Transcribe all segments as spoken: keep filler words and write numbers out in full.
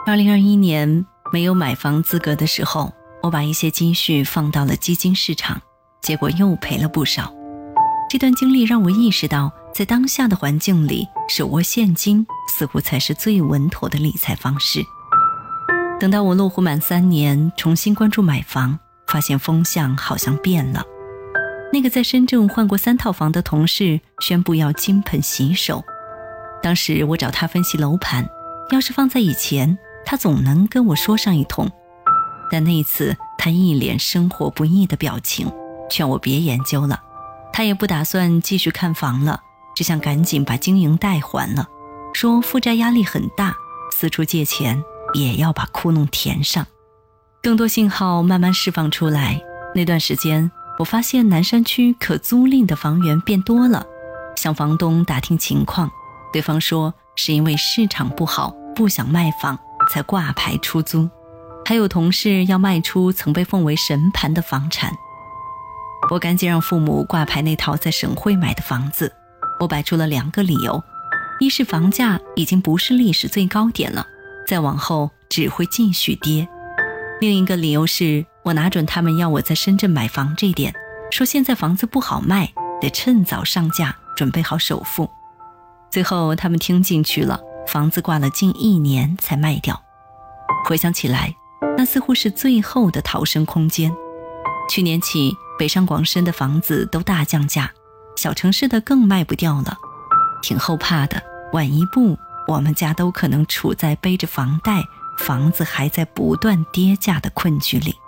二零二一年没有买房资格的时候，我把一些积蓄放到了基金市场，结果又赔了不少。这段经历让我意识到，在当下的环境里，手握现金似乎才是最稳妥的理财方式。等到我落户满三年，重新关注买房，发现风向好像变了。那个在深圳换过三套房的同事宣布要金盆洗手。当时我找他分析楼盘，要是放在以前，他总能跟我说上一通。但那一次他一脸生活不易的表情，劝我别研究了。他也不打算继续看房了，只想赶紧把经营贷还了，说负债压力很大，四处借钱也要把窟窿填上。更多信号慢慢释放出来，那段时间我发现南山区可租赁的房源变多了，向房东打听情况，对方说是因为市场不好，不想卖房才挂牌出租。还有同事要卖出曾被奉为神盘的房产。我赶紧让父母挂牌那套在省会买的房子。我摆出了两个理由，一是房价已经不是历史最高点了，再往后只会继续跌。另一个理由是我拿准他们要我在深圳买房这点，说现在房子不好卖，得趁早上架，准备好首付。最后他们听进去了，房子挂了近一年才卖掉。回想起来，那似乎是最后的逃生空间。去年起，北上广深的房子都大降价，小城市的更卖不掉了。挺后怕的，晚一步我们家都可能处在背着房贷，房子还在不断跌价的困局里。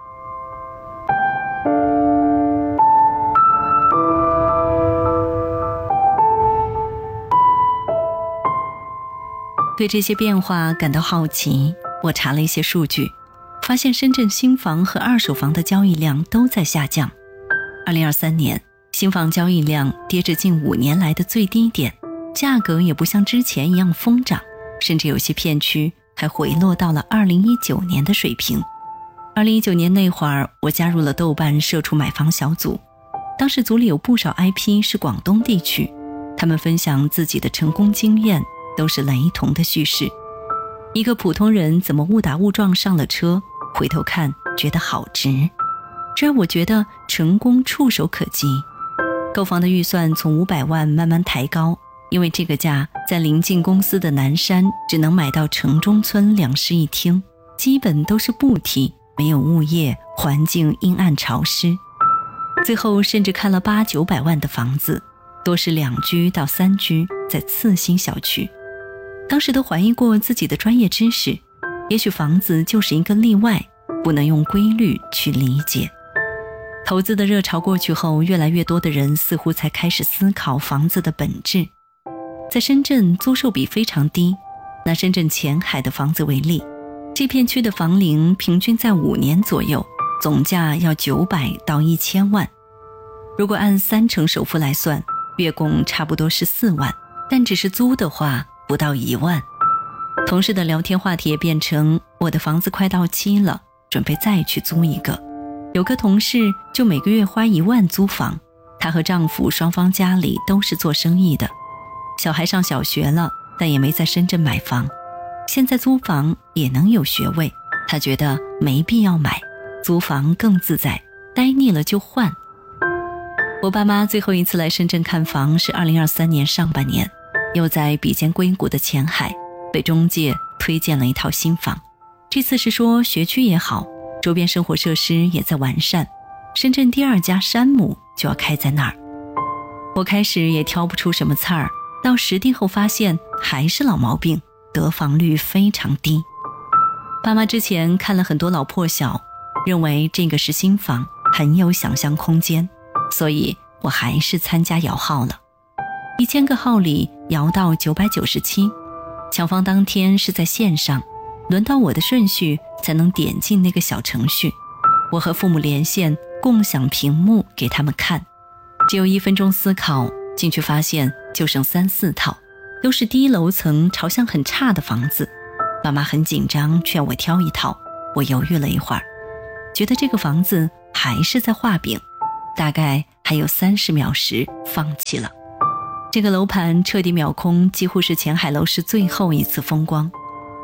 对这些变化感到好奇，我查了一些数据，发现深圳新房和二手房的交易量都在下降。二零二三年，新房交易量跌至近五年来的最低点，价格也不像之前一样疯涨，甚至有些片区还回落到了二零一九年的水平。二零一九年那会儿，我加入了豆瓣社畜买房小组，当时组里有不少 I P 是广东地区，他们分享自己的成功经验，都是雷同的叙事。一个普通人怎么误打误撞上了车，回头看觉得好值，这让我觉得成功触手可及。购房的预算从五百万慢慢抬高，因为这个价在临近公司的南山只能买到城中村两室一厅，基本都是布体，没有物业，环境阴暗潮湿。最后甚至看了八九百万的房子，多是两居到三居，在次新小区。当时都怀疑过自己的专业知识，也许房子就是一个例外，不能用规律去理解。投资的热潮过去后，越来越多的人似乎才开始思考房子的本质。在深圳租售比非常低，拿深圳前海的房子为例，这片区的房龄平均在五年左右，总价要九百到一千万。如果按三成首付来算，月供差不多是四万，但只是租的话不到一万。同事的聊天话题也变成我的房子快到期了，准备再去租一个。有个同事就每个月花一万租房，她和丈夫双方家里都是做生意的，小孩上小学了，但也没在深圳买房，现在租房也能有学位，她觉得没必要买，租房更自在，待腻了就换。我爸妈最后一次来深圳看房是二零二三年上半年，又在比肩硅谷的前海被中介推荐了一套新房。这次是说学区也好，周边生活设施也在完善，深圳第二家山姆就要开在那儿。我开始也挑不出什么刺儿，到实地后发现还是老毛病，得房率非常低。爸妈之前看了很多老破小，认为这个是新房，很有想象空间，所以我还是参加摇号了。一千个号里摇到九百九十七，抢房当天是在线上，轮到我的顺序才能点进那个小程序。我和父母连线，共享屏幕给他们看，只有一分钟思考，进去发现就剩三四套，都是低楼层朝向很差的房子。爸妈很紧张，劝我挑一套，我犹豫了一会儿，觉得这个房子还是在画饼，大概还有三十秒时放弃了。这个楼盘彻底秒空，几乎是前海楼市最后一次风光。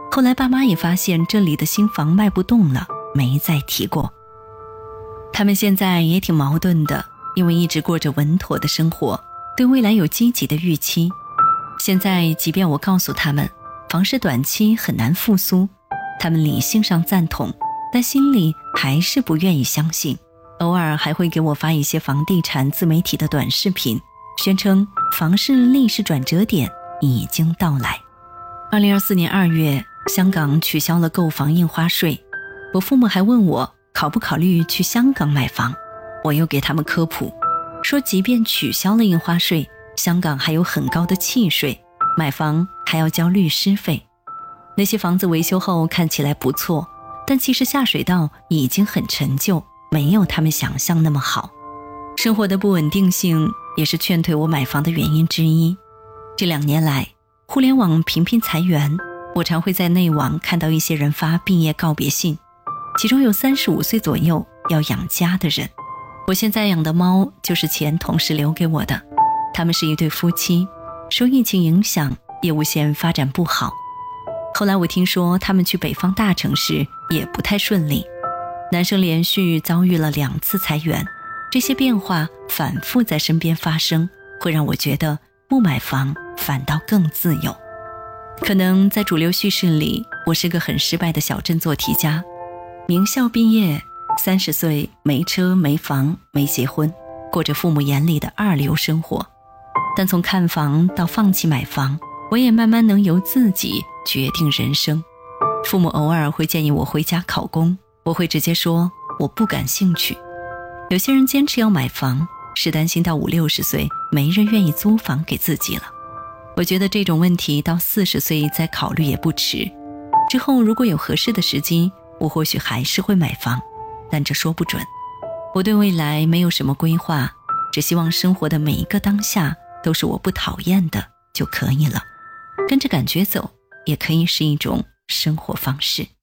后来爸妈也发现这里的新房卖不动了，没再提过。他们现在也挺矛盾的，因为一直过着稳妥的生活，对未来有积极的预期。现在即便我告诉他们房市短期很难复苏，他们理性上赞同，但心里还是不愿意相信，偶尔还会给我发一些房地产自媒体的短视频，宣称房市历史转折点已经到来。二零二四年二月，香港取消了购房印花税，我父母还问我考不考虑去香港买房，我又给他们科普，说即便取消了印花税，香港还有很高的契税，买房还要交律师费。那些房子维修后看起来不错，但其实下水道已经很陈旧，没有他们想象那么好。生活的不稳定性也是劝退我买房的原因之一。这两年来，互联网频频裁员，我常会在内网看到一些人发毕业告别信，其中有三十五岁左右要养家的人。我现在养的猫就是前同事留给我的，他们是一对夫妻，受疫情影响，业务线发展不好。后来我听说他们去北方大城市也不太顺利，男生连续遭遇了两次裁员，这些变化反复在身边发生，会让我觉得不买房反倒更自由。可能在主流叙事里，我是个很失败的小镇做题家，名校毕业，三十岁没车没房没结婚，过着父母眼里的二流生活。但从看房到放弃买房，我也慢慢能由自己决定人生。父母偶尔会建议我回家考公，我会直接说我不感兴趣。有些人坚持要买房，是担心到五六十岁没人愿意租房给自己了。我觉得这种问题到四十岁再考虑也不迟。之后如果有合适的时机，我或许还是会买房，但这说不准。我对未来没有什么规划，只希望生活的每一个当下都是我不讨厌的就可以了。跟着感觉走，也可以是一种生活方式。